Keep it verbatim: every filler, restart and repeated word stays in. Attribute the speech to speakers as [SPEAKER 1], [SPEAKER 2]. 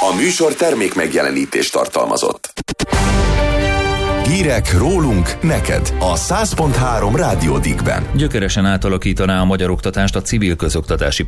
[SPEAKER 1] A műsor termék megjelenítést tartalmazott. Hírek rólunk neked a száz pont három Rádió Dickben.
[SPEAKER 2] Gyökeresen átalakítaná a magyar oktatást a civil közoktatási